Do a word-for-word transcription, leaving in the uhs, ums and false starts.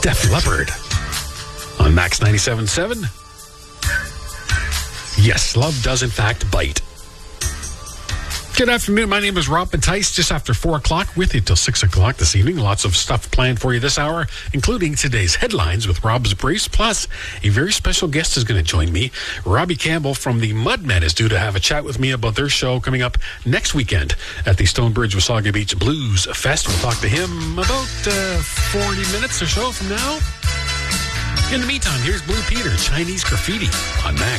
Def Leppard on Max ninety-seven point seven. Yes, love does in fact bite. Good afternoon. My name is Rob Mattice, just after four o'clock with you till six o'clock this evening. Lots of stuff planned for you this hour, including today's headlines with Rob's Brace. Plus, a very special guest is going to join me. Robbie Campbell from the Mudmen is due to have a chat with me about their show coming up next weekend at the Stonebridge Wasaga Beach Blues Fest. We'll talk to him about uh, forty minutes or so from now. In the meantime, here's Blue Peter, Chinese Graffiti on Max.